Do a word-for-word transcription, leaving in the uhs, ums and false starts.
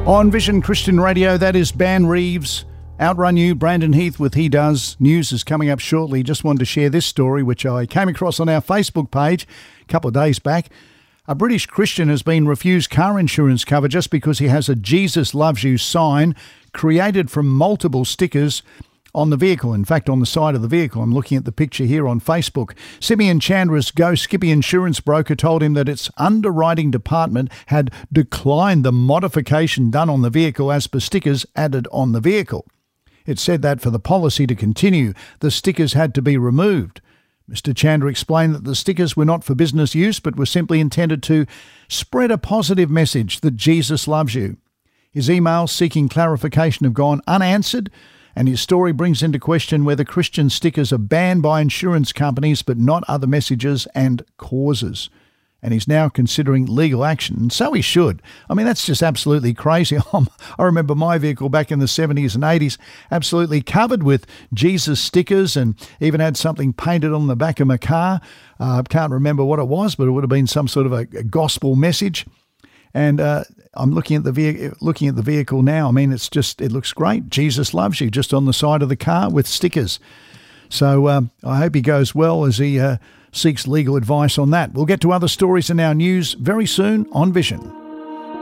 On Vision Christian Radio, that is Ban Reeves. Outrun You, Brandon Heath with He Does. News is coming up shortly. Just wanted to share this story, which I came across on our Facebook page a couple of days back. A British Christian has been refused car insurance cover just because he has a Jesus Loves You sign created from multiple stickers on the vehicle. In fact, on the side of the vehicle. I'm looking at the picture here on Facebook. Simeon Chandra's Go Skippy insurance broker told him that its underwriting department had declined the modification done on the vehicle as per stickers added on the vehicle. It said that for the policy to continue, the stickers had to be removed. Mister Chandra explained that the stickers were not for business use, but were simply intended to spread a positive message that Jesus loves you. His emails seeking clarification have gone unanswered, and his story brings into question whether Christian stickers are banned by insurance companies but not other messages and causes. And he's now considering legal action, and so he should. I mean, that's just absolutely crazy. I remember my vehicle back in the seventies and eighties absolutely covered with Jesus stickers, and even had something painted on the back of my car. I uh, can't remember what it was, but it would have been some sort of a, a gospel message. And uh, I'm looking at the vehicle, looking at the vehicle now. I mean, it's just, it looks great. Jesus loves you, just on the side of the car with stickers. So um, I hope he goes well as he uh, seeks legal advice on that. We'll get to other stories in our news very soon on Vision.